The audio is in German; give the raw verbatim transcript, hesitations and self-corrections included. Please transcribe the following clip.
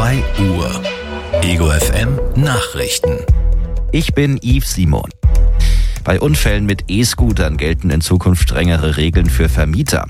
zwei Uhr. Ego F M Nachrichten. Ich bin Yves Simon. Bei Unfällen mit E-Scootern gelten in Zukunft strengere Regeln für Vermieter.